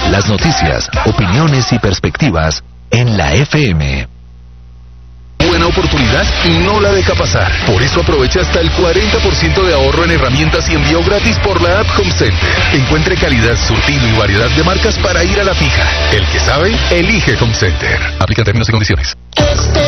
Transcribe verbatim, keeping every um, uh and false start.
Las noticias, opiniones y perspectivas en la F M. Buena oportunidad no la deja pasar. Por eso aprovecha hasta el cuarenta por ciento de ahorro en herramientas y envío gratis por la app Home Center. Encuentre calidad, surtido y variedad de marcas para ir a la fija. El que sabe, elige Home Center. Aplica términos y condiciones. Este